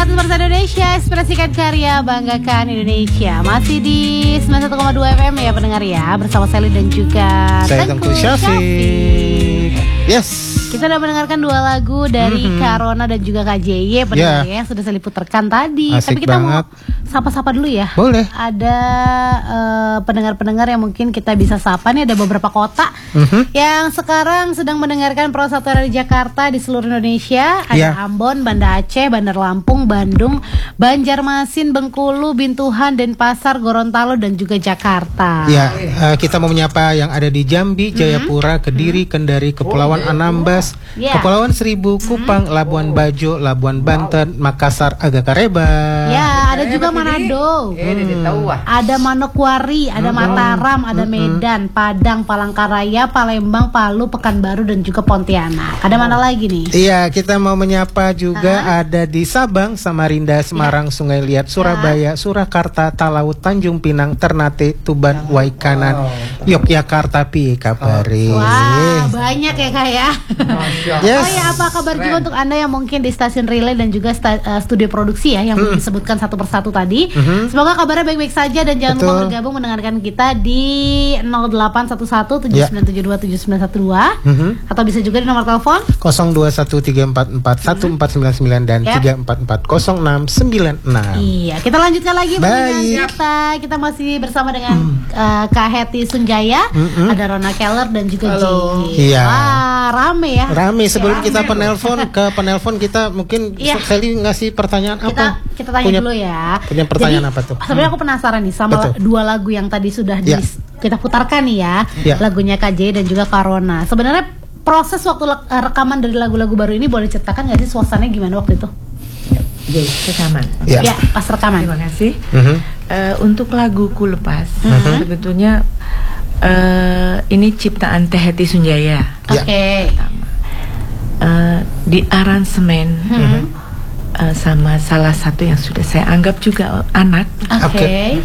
Bangsa Indonesia, ekspresikan karya, banggakan Indonesia. Masih di 91,2 FM ya pendengar ya, bersama Sally dan juga saya Tengku Syafiq. Yes. Kita udah mendengarkan dua lagu dari Kak Rona dan juga Kak JY pendengar ya, yang sudah saya putarkan tadi. Asik tapi kita banget. mau sapa-sapa dulu ya. Boleh. Ada pendengar-pendengar yang mungkin kita bisa sapa nih, ada beberapa kota yang sekarang sedang mendengarkan Pro 1 dari Jakarta di seluruh Indonesia. Ada Ambon, Banda Aceh, Bandar Lampung, Bandung, Banjarmasin, Bengkulu, Bintuhan, Denpasar, Gorontalo dan juga Jakarta. Ya, kita mau menyapa yang ada di Jambi, Jayapura, Kediri, Kendari, Kepulauan Anambas, Kepulauan Seribu, Kupang, Labuan Bajo, Labuan Banten, Makassar, Agakareba. Ya, ada juga Manado. Ada Manokwari, ada Mataram, ada Medan, Padang, Palangkaraya, Palembang, Palu, Pekanbaru dan juga Pontianak. Ada mana lagi nih? Iya, kita mau menyapa juga ada di Sabang, Samarinda, Semarang, Sungai Liat, Surabaya, Surakarta, Talaut, Tanjung Pinang, Ternate, Tuban, Waikanan, Yogyakarta, piye kabare. Wah, banyak ya Kak ya. Yes. Oh ya, apa kabar juga untuk Anda yang mungkin di stasiun relay dan juga studio produksi ya, yang disebutkan satu persatu tadi. Semoga kabarnya baik-baik saja dan jangan lupa bergabung mendengarkan kita di 0811 7972 7912 atau bisa juga di nomor telepon 0213441499 dan 3440696. Iya, kita lanjutkan lagi perbincangan kita masih bersama dengan Kak Hetty Sunjaya, ada Rona Keller dan juga Ji. Iya. Wah, rame ya. Rame. Sebelum kita penelpon kita mungkin Sally ngasih pertanyaan apa? Kita tanya dulu ya. Punya pertanyaan apa tuh? Sebenarnya aku penasaran nih sama dua lagu yang tadi sudah kita putarkan nih ya. Lagunya Kak J dan juga Kak Rona. Sebenarnya proses waktu rekaman dari lagu-lagu baru ini boleh ceritakan nggak sih suasananya gimana waktu itu? Rekaman. Ya, pas rekaman. Terima kasih. Untuk laguku lepas, sebetulnya ini ciptaan Teh Hetty Sunjaya. Oke. Di aransemen sama salah satu yang sudah saya anggap juga anak. Oke.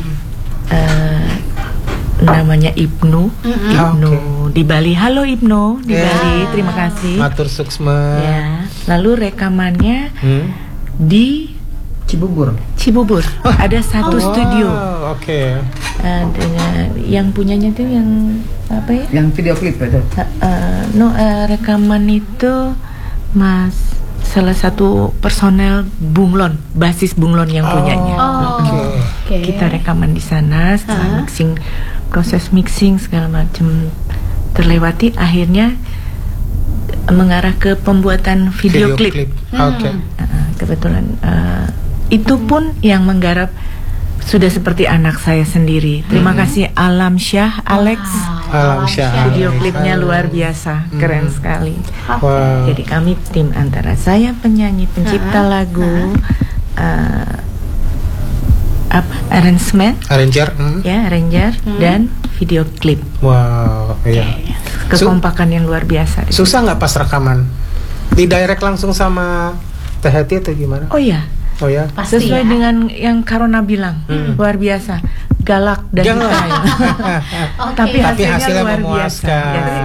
Namanya Ibnu. Ibnu di Bali. Halo Ibnu di Bali. Terima kasih. Matur suksma. Ya. Lalu rekamannya di Cibubur. Ada satu studio. Oke. Yang punyanya tuh yang apa ya? Yang video klip itu. Rekaman itu salah satu personel Bunglon, basis Bunglon yang punyanya. Kita rekaman di sana, setelah proses mixing segala macam terlewati, akhirnya mengarah ke pembuatan video klip. Kebetulan itu pun yang menggarap sudah seperti anak saya sendiri. Terima kasih Alam Syah, Alex. Alam Syah. Video klipnya luar biasa, keren sekali. Wow. Jadi kami tim antara saya penyanyi, pencipta lagu, arranger, dan video klip. Wow, iya. Kekompakan yang luar biasa. Susah nggak pas rekaman? Di direct langsung sama Teh Hetty atau gimana? Oh ya. Pasti sesuai dengan yang Karona bilang, luar biasa, galak dan detail. Tapi hasilnya luar biasa.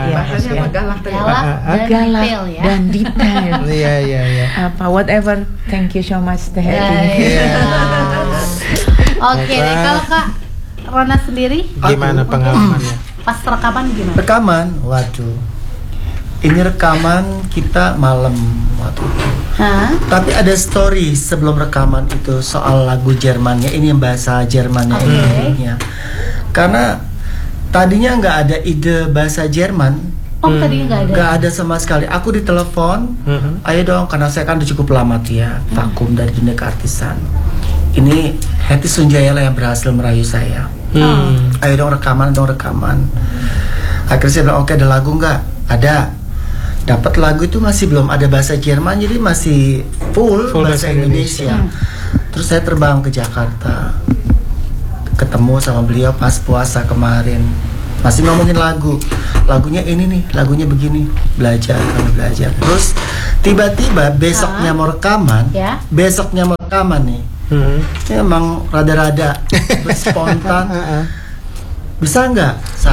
Galak dan detail. Iya. Whatever. Thank you so much, Teh Hetty. Oke, kalau Kak Rona sendiri gimana pengalamannya? Pas rekaman gimana? Rekaman, waduh. Ini rekaman kita malam waktu itu. Tapi ada story sebelum rekaman itu soal lagu Jermannya. Ini yang bahasa Jermannya ini. Karena tadinya nggak ada ide bahasa Jerman. Tadinya nggak ada. Nggak ada sama sekali. Aku ditelepon, ayo dong, karena saya kan udah cukup lama tuh ya, vakum dari dunia keartisan. Ini Hetty Sunjaya lah yang berhasil merayu saya. Ayo dong rekaman. Akhirnya saya bilang, oke, ada lagu nggak? Ada. Dapat lagu itu masih belum ada bahasa Jerman, jadi masih full bahasa Indonesia. Terus saya terbang ke Jakarta, ketemu sama beliau pas puasa kemarin, masih ngomongin lagunya ini nih, lagunya begini, belajar. Terus tiba-tiba besoknya mau rekaman nih, emang rada-rada spontan. Bisa nggak,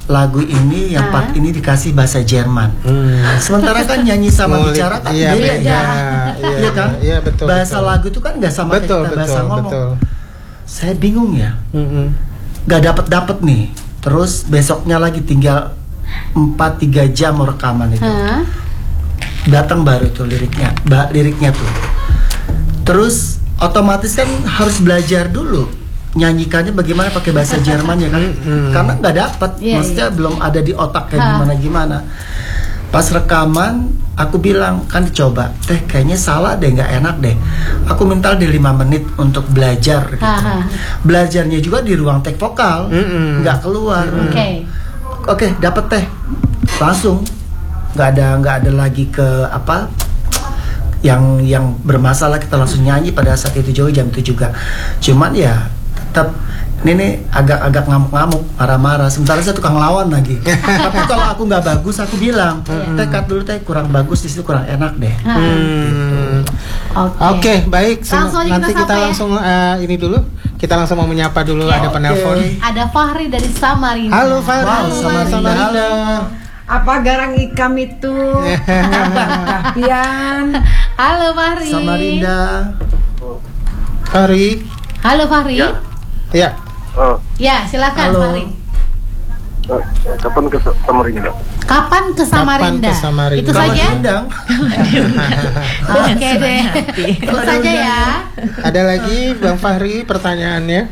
lagu ini yang part ini dikasih bahasa Jerman. Sementara kan nyanyi sama bicara kan beda. Iya kan? Iya betul. Bahasa lagu itu kan nggak sama kayak kita bahasa ngomong. Saya bingung ya. Nggak dapet nih. Terus besoknya lagi tinggal 4-3 jam rekaman itu. Datang baru tuh liriknya tuh. Terus otomatis kan harus belajar dulu nyanyikannya bagaimana pakai bahasa Jerman ya kan, karena nggak dapat, maksudnya belum ada di otak kayak gimana. Pas rekaman aku bilang kan coba teh kayaknya salah deh, nggak enak deh. Aku minta di 5 menit untuk belajar gitu. Belajarnya juga di ruang take vokal, nggak keluar. Oke, dapet teh langsung, nggak ada lagi ke apa yang bermasalah, kita langsung nyanyi pada saat itu juga jam itu juga. Cuman ya tetap ini agak ngamuk-ngamuk, marah-marah. Sementara saya tukang lawan lagi. Tapi kalau aku nggak bagus, aku bilang, teh cut dulu teh, kurang bagus di situ, kurang enak deh. Oke, baik. Nanti kita langsung ini dulu. Kita langsung mau menyapa dulu, ada penelpon. Ada Fahri dari Samarinda. Halo Fahri. Wow, Samarinda. Apa garang ikam itu? Pian. Halo Fahri. Samarinda. Fahri. Halo Fahri. Ya. Ya, silakan Fahri. Kapan ke Samarinda? Kapan ke Samarinda? Itu saja. Oke deh. Itu saja ya. Ada lagi Bang Fahri pertanyaannya?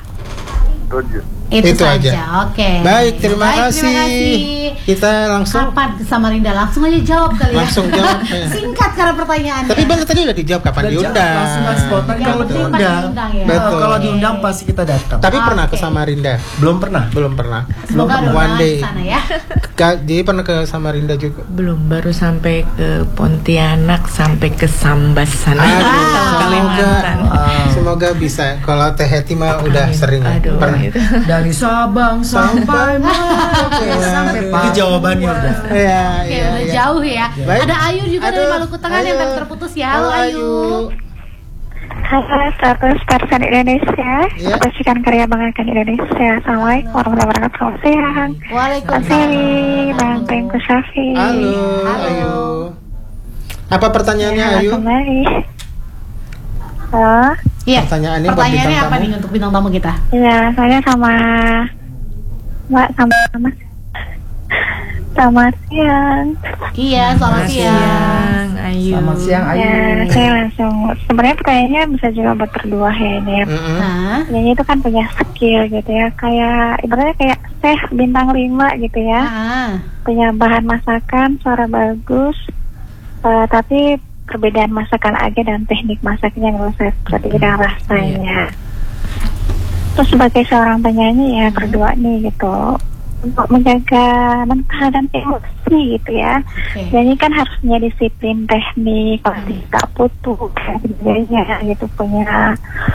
Itu aja. Oke. Baik, terima kasih. Kita langsung. Kapan ke Samarinda? Langsung aja jawab kali ya. Langsung jawab. Singkat karena pertanyaannya. Tapi Bang tadi udah dijawab kapan diundang. Langsung spontan kalau diundang. Betul. Kalau diundang pasti kita datang. Tapi pernah ke Samarinda? Belum pernah. Semoga One day. Sana ya. Jadi pernah ke Samarinda juga? Belum, baru sampai ke Pontianak, sampai ke Sambas sana. Kalimantan. Semoga bisa. Kalau Teh Heti mah udah sering. Pernah. Dari Sabang sampai Merauke sampai Itu jawabannya udah. Iya, udah jauh ya. Baik. Ada Ayu juga dari Maluku Tengah yang tadi terputus ya. Halo Ayu. Halo 100% Indonesia. Saksikan karya banggakan Indonesia. Assalamualaikum warahmatullahi wabarakatuh. Selamat siang. Waalaikumsalam. Bang Tengku Syafi. Halo Ayu. Apa pertanyaannya Ayu? Halo. Iya. Pertanyaannya apa nih untuk bintang tamu kita? Iya, saya sama Mbak selamat siang. Iya, selamat siang Ayu. Selamat siang Ayu. Ya, saya langsung sebenarnya pertanyaannya bisa juga buat berdua ya ini. Nyanyi itu kan punya skill gitu ya, kayak ibaratnya kayak chef bintang 5 gitu ya. Punya bahan masakan, suara bagus, tapi perbedaan masakan aja dan teknik masaknya menurut saya berbeda rasanya. Terus sebagai seorang penyanyi ya berdua nih gitu, untuk menjaga mental dan emosi gitu ya. Nyanyi kan harus punya disiplin teknik, kalau tidak putus gitu, punya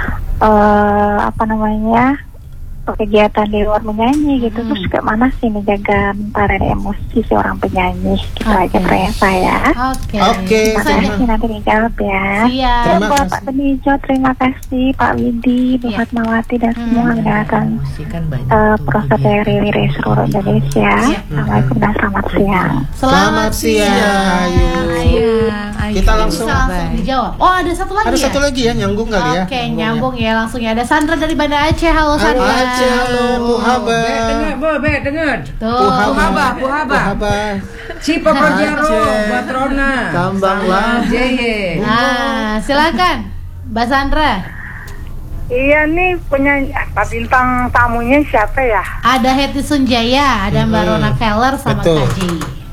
kegiatan di luar menyanyi gitu. Terus kayak mana sih menjaga mental dan emosi seorang penyanyi gitu aja pertanyaan saya. Oke. Terima kasih, nanti dijawab ya. Siap. Buat Pak Benijo, terima kasih Pak Widi, Bu Fatmawati dan semua yang datang proses dari seluruh Indonesia. Assalamualaikum dan selamat siang. Selamat siang Ayu. Kita langsung dijawab. Oh, ada satu lagi. Ada satu lagi ya, nyambung kali ya. Oke, nyambung ya langsung ya. Ada Sandra dari Banda Aceh. Halo Sandra. Halo, Puhaba. Dengar. Tuh. Puhaba. Cipa Projaro, buat Rona. Kambang lah. Jeye. Nah, silakan, Mbak Sandra. Iya nih penyanyi bintang tamunya siapa ya? Ada Heti Sunjaya, ada Mbak Rona Keller sama Kaji.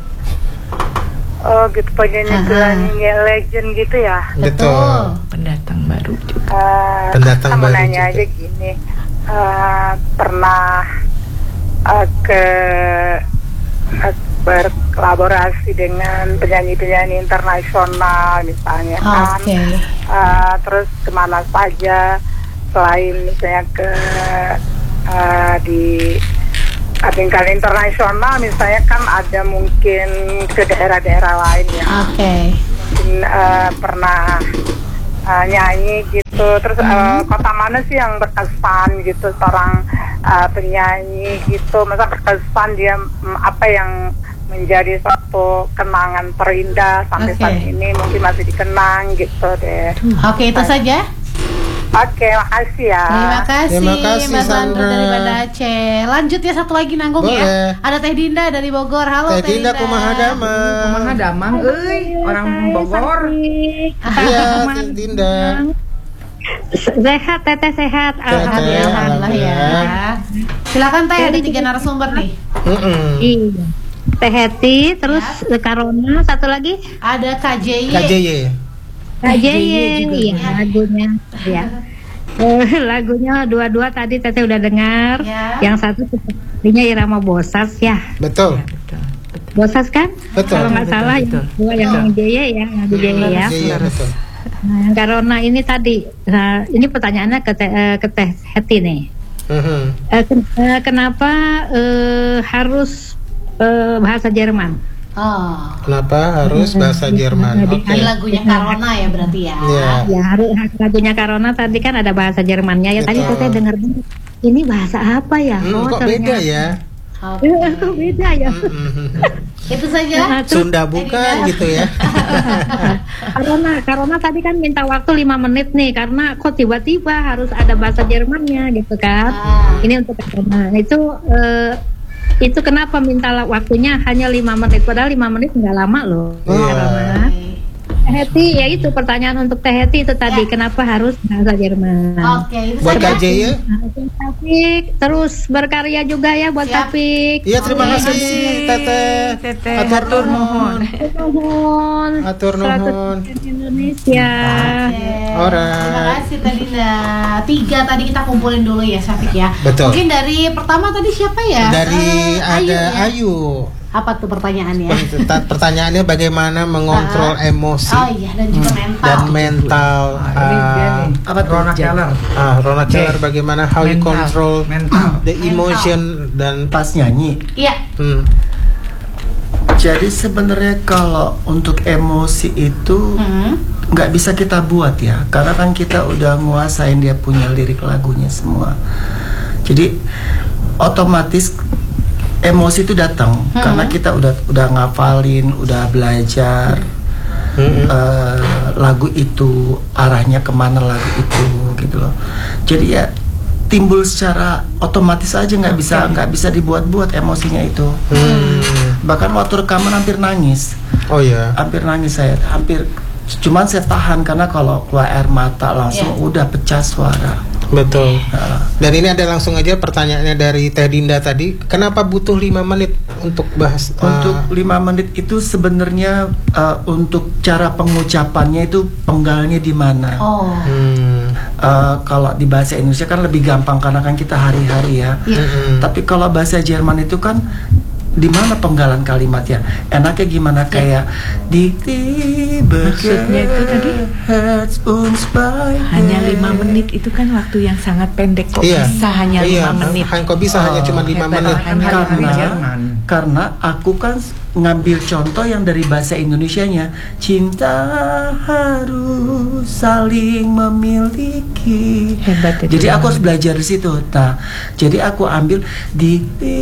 Oh gitu, penyanyi legend gitu ya? Betul. Pendatang baru juga. Pendatang baru nanya juga. aja gini, pernah berkolaborasi dengan penyanyi-penyanyi internasional misalnya kan, terus kemana saja selain misalnya ke di tingkat internasional, misalnya kan ada mungkin ke daerah-daerah lain ya. Mungkin pernah nyanyi gitu. Terus kota mana sih yang berkesan gitu seorang penyanyi gitu, masa kesan dia apa yang menjadi suatu kenangan terindah sampai saat ini mungkin masih dikenang gitu deh. Oke, itu saja. Oke, makasih ya. Terima kasih Mbak Sandra dari Banda Aceh. Lanjut ya, satu lagi nanggung ya. Ada Teh Dinda dari Bogor. Halo Teh Dinda. Kumaha damang orang Bogor. Iya, Teh Dinda. Sehat, Teteh sehat. Alhamdulillah ya. Silakan Teh, ada 3 narasumber nih. Iya. Teh Heti, terus Karona, satu lagi ada KJY. Iya, lagunya ya. Lagunya dua-dua tadi Teteh udah dengar. Yang satu sepertinya Irama Bosas ya. Betul. Bosas kan? Betul. Kalau nggak salah yang dua yang Jaya ya, yang Jaya ya. Betul. Nah, yang Karona ini tadi. Nah, ini pertanyaannya ke Teh Heti nih. Kenapa harus bahasa Jerman? Kenapa harus bahasa Jerman? Ini lagunya Karona ya berarti ya. Ya, lagunya Karona tadi kan ada bahasa Jermannya ya. Tadi Teteh dengar ini bahasa apa ya? Kok beda ya? Kok beda ya? Itu saja. Sunda bukan gitu ya. Karena tadi kan minta waktu 5 menit nih, karena kok tiba-tiba harus ada bahasa Jermannya gitu kan. Ini untuk Karona. Itu kenapa minta waktunya hanya 5 menit, padahal 5 menit nggak lama loh. Karena Heti, ya itu pertanyaan untuk Teh Heti itu tadi, kenapa harus bahasa Jerman? Buat KJ ya. Taufik, terus berkarya juga ya buat Taufik. Iya, terima kasih Teteh. Atur nuhun. Atur nuhun. Indonesia. Terima kasih Teh Dinda. 3 tadi kita kumpulin dulu ya Syafiq ya. Betul. Mungkin dari pertama tadi siapa ya? Dari Ayu. Apa tuh pertanyaannya? Pertanyaannya bagaimana mengontrol emosi dan juga mental. Dan mental. Rona Keller. Rona Keller bagaimana how you control the emotion dan pas nyanyi. Iya. Jadi sebenarnya kalau untuk emosi itu nggak bisa kita buat ya, karena kan kita udah nguasain dia punya lirik lagunya semua. Jadi otomatis emosi itu datang karena kita udah ngafalin, udah belajar lagu itu, arahnya kemana lagu itu gitu loh. Jadi ya timbul secara otomatis aja, nggak bisa dibuat-buat emosinya itu. Bahkan waktu rekaman hampir nangis. Oh ya. Hampir nangis saya, cuman saya tahan karena kalau keluar air mata langsung udah pecah suara. Betul. Dan ini ada langsung aja pertanyaannya dari Teh Dinda tadi. Kenapa butuh 5 menit untuk bahas? Untuk 5 menit itu sebenarnya untuk cara pengucapannya itu penggalnya di mana? Kalau di bahasa Indonesia kan lebih gampang karena kan kita hari-hari ya. Tapi kalau bahasa Jerman itu kan di mana penggalan kalimatnya? Enaknya gimana, kayak di maksudnya itu tadi hanya 5 menit itu kan waktu yang sangat pendek, kok bisa hanya 5 menit? Kok bisa hanya cuma 5 menit? Karena aku kan ngambil contoh yang dari bahasa Indonesianya, cinta harus saling memiliki. Hebat. Jadi aku harus belajar di situ. Nah, jadi aku ambil di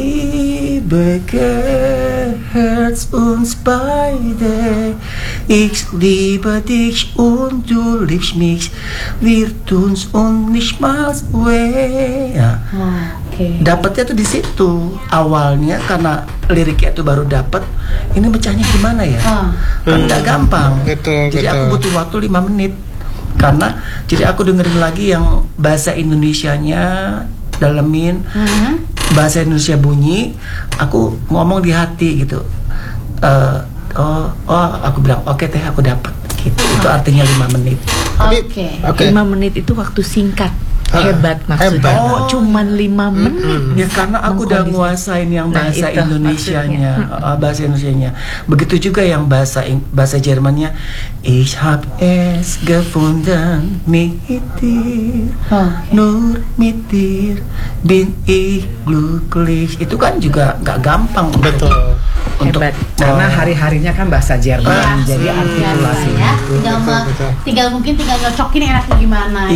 Herz uns beide, ich liebe dich und du liebst mich, wir tun's und nicht mal weh. Dapatnya tuh di situ awalnya, karena liriknya itu baru dapat. Ini bacanya gimana ya? Kan nggak gampang. Jadi aku butuh waktu 5 menit. Karena jadi aku dengerin lagi yang bahasa Indonesianya, dalemin bahasa Indonesia bunyi, aku ngomong di hati gitu. Aku bilang oke Teh, aku dapat gitu. Itu artinya 5 menit. 5 menit itu waktu singkat. Hebat maksudnya. Cuman 5 menit. Ya karena aku udah nguasain yang bahasa Indonesianya, bahasa Indonesianya. Begitu juga yang bahasa Jermannya. Ich hab es gefunden mit dir, nur mit dir bin ich glücklich. Itu kan juga nggak gampang. Betul. Hebat. Karena hari-harinya kan bahasa Jerman, jadi artikulasinya tinggal nyocokin enaknya gimana.